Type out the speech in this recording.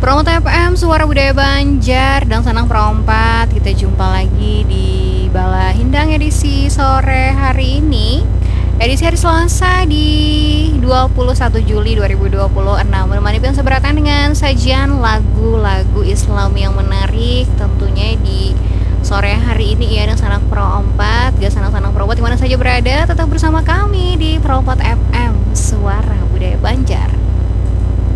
Promote FM, Suara Budaya Banjar dan Sanang Perompat. Kita jumpa lagi di Bala Hindang edisi sore hari ini. Edisi hari Selasa di 21 Juli 2026. Menemani yang seberatan dengan sajian lagu-lagu Islam yang menarik tentunya di sore hari ini ya, dan Sanang Perompat. Gak Sanang Perompat dimana saja berada, tetap bersama kami di Perompat FM, Suara Budaya Banjar.